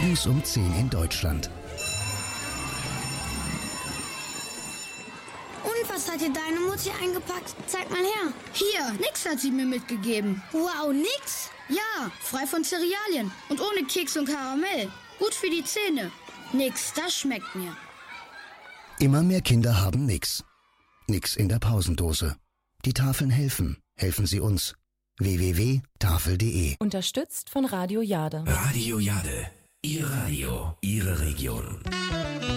Morgens um 10 in Deutschland. Und was hat dir deine Mutti eingepackt? Zeig mal her. Hier, nix hat sie mir mitgegeben. Wow, nix? Ja, frei von Cerealien und ohne Keks und Karamell. Gut für die Zähne. Nix, das schmeckt mir. Immer mehr Kinder haben nix. Nix in der Pausendose. Die Tafeln helfen. Helfen Sie uns. www.tafel.de. Unterstützt von Radio Jade. Radio Jade. Ihr Radio, Ihre Region.